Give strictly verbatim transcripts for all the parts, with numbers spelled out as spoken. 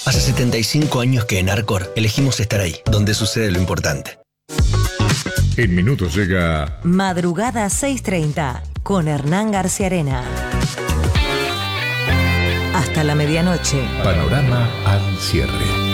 Hace setenta y cinco años que en Arcor elegimos estar ahí, donde sucede lo importante. En minutos llega Madrugada seis treinta con Hernán García Arena. Hasta la medianoche. Panorama al cierre.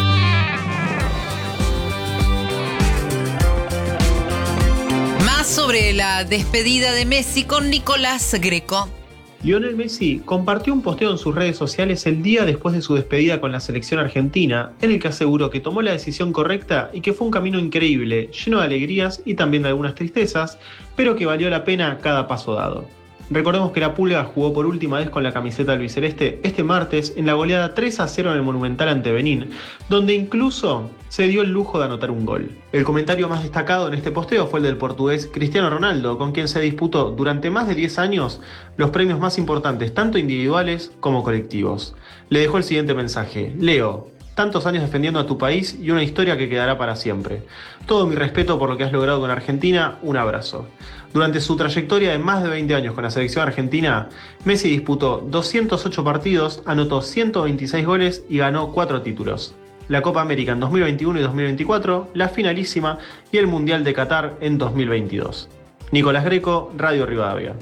Más sobre la despedida de Messi con Nicolás Greco. Lionel Messi compartió un posteo en sus redes sociales el día después de su despedida con la selección argentina, en el que aseguró que tomó la decisión correcta y que fue un camino increíble, lleno de alegrías y también de algunas tristezas, pero que valió la pena cada paso dado. Recordemos que la Pulga jugó por última vez con la camiseta albiceleste este martes en la goleada tres a cero en el Monumental ante Benín, donde incluso se dio el lujo de anotar un gol. El comentario más destacado en este posteo fue el del portugués Cristiano Ronaldo, con quien se disputó durante más de diez años los premios más importantes, tanto individuales como colectivos. Le dejó el siguiente mensaje: Leo, tantos años defendiendo a tu país y una historia que quedará para siempre. Todo mi respeto por lo que has logrado con Argentina, un abrazo. Durante su trayectoria de más de veinte años con la selección argentina, Messi disputó doscientos ocho partidos, anotó ciento veintiséis goles y ganó cuatro títulos. La Copa América en dos mil veintiuno y dos mil veinticuatro, la finalísima y el Mundial de Qatar en dos mil veintidós. Nicolás Greco, Radio Rivadavia.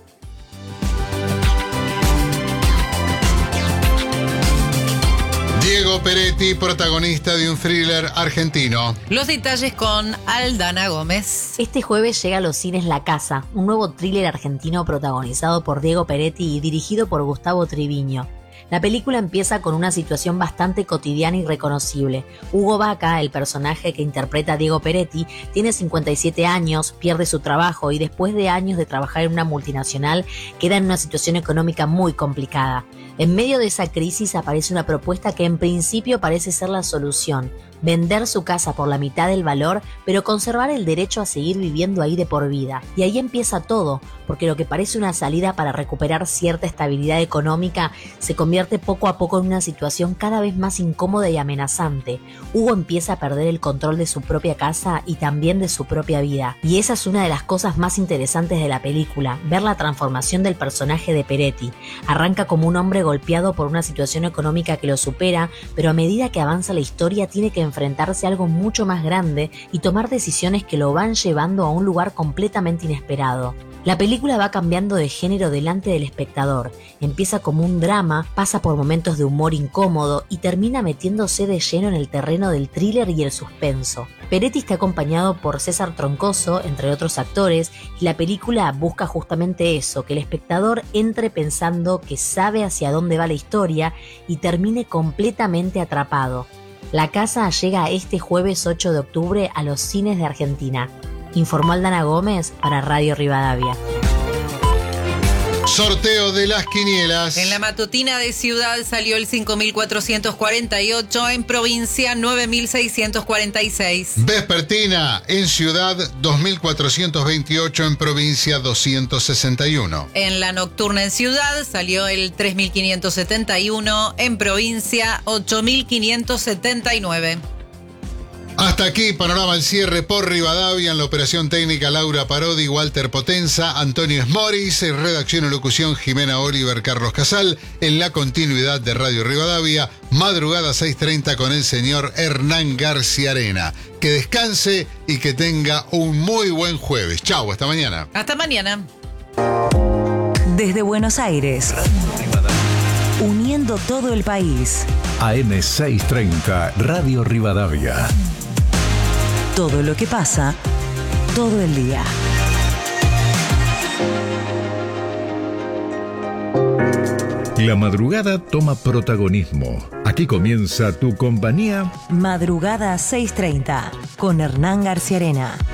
Diego Peretti, protagonista de un thriller argentino. Los detalles con Aldana Gómez. Este jueves llega a los cines La Casa, un nuevo thriller argentino protagonizado por Diego Peretti y dirigido por Gustavo Triviño. La película empieza con una situación bastante cotidiana y reconocible. Hugo Vaca, el personaje que interpreta a Diego Peretti, tiene cincuenta y siete años, pierde su trabajo y después de años de trabajar en una multinacional queda en una situación económica muy complicada. En medio de esa crisis aparece una propuesta que en principio parece ser la solución: vender su casa por la mitad del valor, pero conservar el derecho a seguir viviendo ahí de por vida. Y ahí empieza todo, porque lo que parece una salida para recuperar cierta estabilidad económica se convierte poco a poco en una situación cada vez más incómoda y amenazante. Hugo empieza a perder el control de su propia casa y también de su propia vida. Y esa es una de las cosas más interesantes de la película, ver la transformación del personaje de Peretti. Arranca como un hombre golpeado por una situación económica que lo supera, pero a medida que avanza la historia tiene que enfrentarse a algo mucho más grande y tomar decisiones que lo van llevando a un lugar completamente inesperado. La película va cambiando de género delante del espectador. Empieza como un drama, pasa por momentos de humor incómodo y termina metiéndose de lleno en el terreno del thriller y el suspenso. Peretti está acompañado por César Troncoso, entre otros actores, y la película busca justamente eso, que el espectador entre pensando que sabe hacia dónde va la historia y termine completamente atrapado. La Casa llega este jueves ocho de octubre a los cines de Argentina. Informó Aldana Gómez para Radio Rivadavia. Sorteo de las quinielas. En la matutina de Ciudad salió el cinco mil cuatrocientos cuarenta y ocho, en provincia nueve mil seiscientos cuarenta y seis. Vespertina en Ciudad dos mil cuatrocientos veintiocho, en provincia doscientos sesenta y uno. En la nocturna en Ciudad salió el tres mil quinientos setenta y uno, en provincia ocho mil quinientos setenta y nueve. Hasta aquí, Panorama al cierre por Rivadavia. En la operación técnica, Laura Parodi, Walter Potenza, Antonio Esmoris, redacción y locución, Jimena Oliver, Carlos Casal. En la continuidad de Radio Rivadavia, madrugada seis treinta con el señor Hernán García Arena. Que descanse y que tenga un muy buen jueves. Chau, hasta mañana. Hasta mañana. Desde Buenos Aires, uniendo todo el país. A M seiscientos treinta, Radio Rivadavia. Todo lo que pasa, todo el día. La madrugada toma protagonismo. Aquí comienza tu compañía. Madrugada seis treinta con Hernán García Arena.